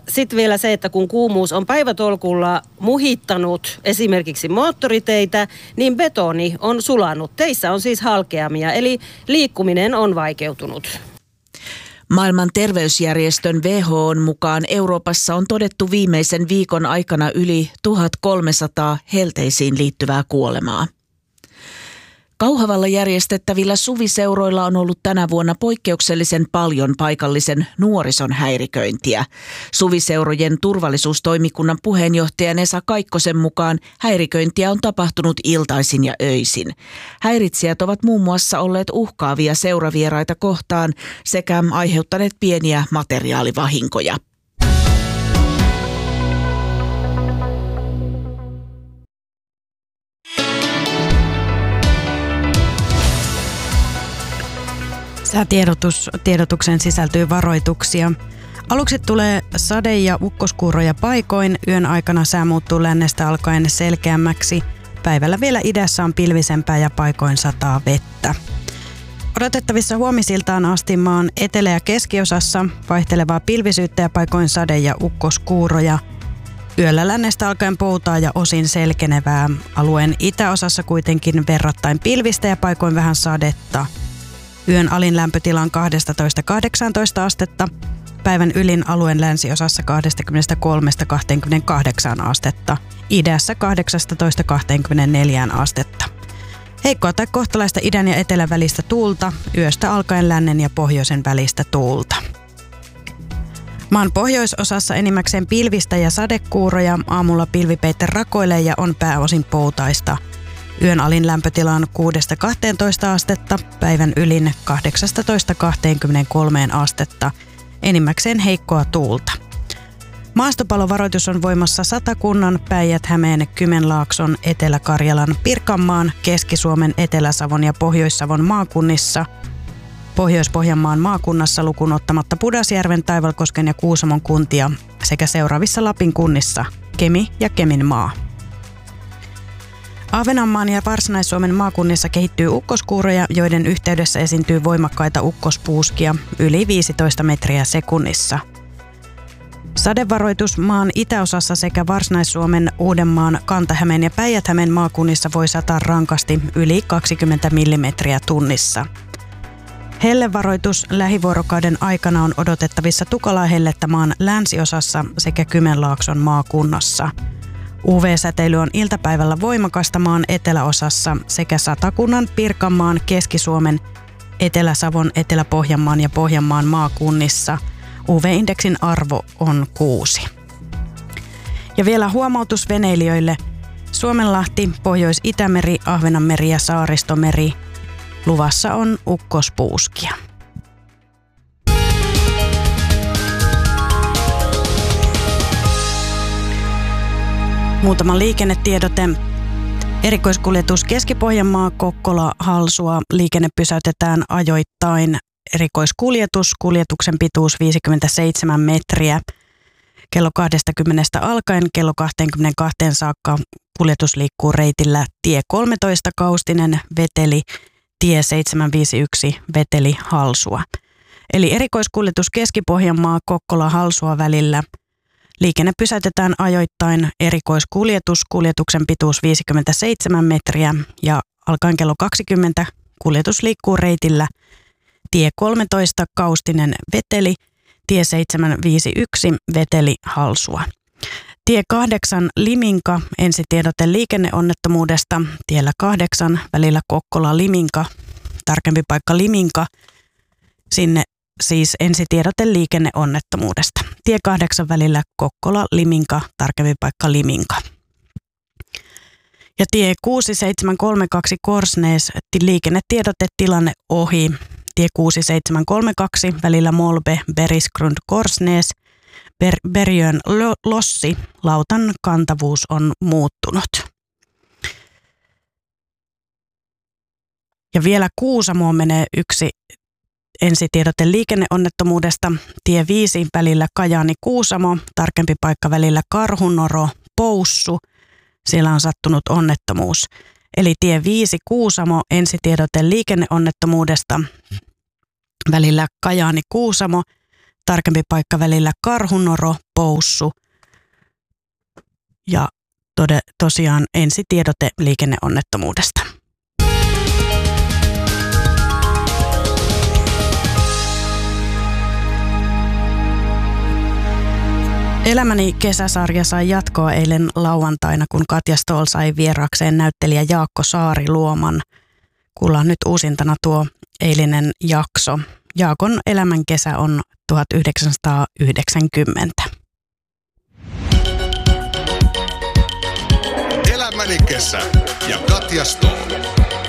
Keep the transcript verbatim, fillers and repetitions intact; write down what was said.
sitten vielä se, että kun kuumuus on päivätolkulla muhittanut esimerkiksi moottoriteitä, niin betoni on sulanut. Teissä on siis halkeamia, eli liikkuminen on vaikeutunut. Maailman terveysjärjestön W H O:n mukaan Euroopassa on todettu viimeisen viikon aikana yli tuhatkolmesataa helteisiin liittyvää kuolemaa. Kauhavalla järjestettävillä suviseuroilla on ollut tänä vuonna poikkeuksellisen paljon paikallisen nuorison häiriköintiä. Suviseurojen turvallisuustoimikunnan puheenjohtajan Esa Kaikkosen mukaan häiriköintiä on tapahtunut iltaisin ja öisin. Häiritsijät ovat muun muassa olleet uhkaavia seuravieraita kohtaan sekä aiheuttaneet pieniä materiaalivahinkoja. Säätiedotus, tiedotuksen sisältyy varoituksia. Aluksi tulee sade- ja ukkoskuuroja paikoin. Yön aikana sää muuttuu lännestä alkaen selkeämmäksi. Päivällä vielä idässä on pilvisempää ja paikoin sataa vettä. Odotettavissa huomisiltaan asti maan etelä- ja keskiosassa vaihtelevaa pilvisyyttä ja paikoin sade- ja ukkoskuuroja. Yöllä lännestä alkaen poutaa ja osin selkenevää. Alueen itäosassa kuitenkin verrattain pilvistä ja paikoin vähän sadetta. Yön alin lämpötila on kaksitoista kahdeksantoista astetta, päivän ylin alueen länsiosassa kaksikymmentäkolme kaksikymmentäkahdeksan astetta, idässä kahdeksantoista kaksikymmentäneljä astetta. Heikkoa tai kohtalaista idän ja etelän välistä tuulta, yöstä alkaen lännen ja pohjoisen välistä tuulta. Maan pohjoisosassa enimmäkseen pilvistä ja sadekuuroja, aamulla pilvipeite rakoilee ja on pääosin poutaista. Yön alin lämpötila on kuudesta kahteentoista astetta, päivän ylin kahdeksasta kaksikymmentäkolme astetta, enimmäkseen heikkoa tuulta. Maastopalovaroitus on voimassa Satakunnan, Päijät-Hämeen, Kymenlaakson, Etelä-Karjalan, Pirkanmaan, Keski-Suomen, Etelä-Savon ja Pohjois-Savon maakunnissa, Pohjois-Pohjanmaan maakunnassa lukuun ottamatta Pudasjärven, Taivalkosken ja Kuusamon kuntia sekä seuraavissa Lapin kunnissa Kemi ja Keminmaa. Ahvenanmaan ja Varsinais-Suomen maakunnissa kehittyy ukkoskuuroja, joiden yhteydessä esiintyy voimakkaita ukkospuuskia yli viisitoista metriä sekunnissa. Sadevaroitus maan itäosassa sekä Varsinais-Suomen, Uudenmaan, Kanta-Hämeen ja Päijät-Hämeen maakunnissa voi sataa rankasti yli kaksikymmentä millimetriä tunnissa. Hellevaroitus lähivuorokauden aikana on odotettavissa tukalaa hellettä maan länsiosassa sekä Kymenlaakson maakunnassa. U V-säteily on iltapäivällä voimakasta maan eteläosassa sekä Satakunnan, Pirkanmaan, Keski-Suomen, Etelä-Savon, Etelä-Pohjanmaan ja Pohjanmaan maakunnissa. U V-indeksin arvo on kuusi. Ja vielä huomautus veneilijöille. Suomenlahti, Pohjois-Itämeri, Ahvenanmeri ja Saaristomeri. Luvassa on ukkospuuskia. Muutama liikennetiedote. Erikoiskuljetus Keski-Pohjanmaa, Kokkola, Halsua. Liikenne pysäytetään ajoittain. Erikoiskuljetus, kuljetuksen pituus viisikymmentäseitsemän metriä. Kello kaksikymmentä alkaen kello kaksikymmentäkaksi saakka kuljetus liikkuu reitillä tie kolmetoista Kaustinen, Veteli, tie seitsemänsataaviisikymmentäyksi, Veteli, Halsua. Eli erikoiskuljetus Keski-Pohjanmaa, Kokkola, Halsua välillä. Liikenne pysäytetään ajoittain. Erikoiskuljetus, kuljetuksen pituus viisikymmentäseitsemän metriä ja alkaen kello kaksikymmentä kuljetus liikkuu reitillä tie kolmetoista Kaustinen, Veteli, tie seitsemänsataaviisikymmentäyksi, Veteli, Halsua. Tie kahdeksan Liminka, ensitiedote liikenneonnettomuudesta, tiellä kahdeksan välillä Kokkola-Liminka, tarkempi paikka Liminka, sinne siis ensitiedote liikenneonnettomuudesta. Tie kahdeksan välillä Kokkola-Liminka, tarkempi paikka Liminka. Ja tie kuusi seitsemän kolme kaksi Korsnäs, liikennetiedote tilanne ohi. Tie kuusi seitsemän kolme kaksi välillä Molbe, Berisgrund, Korsnäs, Ber- Berjön Lossi, lautan kantavuus on muuttunut. Ja vielä Kuusamoon menee yksi ensitiedote liikenneonnettomuudesta. Tie viisi välillä Kajaani-Kuusamo, tarkempi paikka välillä Karhunoro, Poussu. Siellä on sattunut onnettomuus. Eli tie viisi Kuusamo, ensitiedote liikenneonnettomuudesta välillä Kajaani-Kuusamo, tarkempi paikka välillä Karhunoro, Poussu. Ja tode, tosiaan ensi tiedote liikenneonnettomuudesta. Elämäni kesäsarja sai jatkoa eilen lauantaina, kun Katja Stoll sai vieraakseen näyttelijä Jaakko Saariluoman. Kuullaan nyt uusintana tuo eilinen jakso. Jaakon elämän kesä on tuhatyhdeksänsataayhdeksänkymmentä. Elämäni kesä ja Katja Stoll.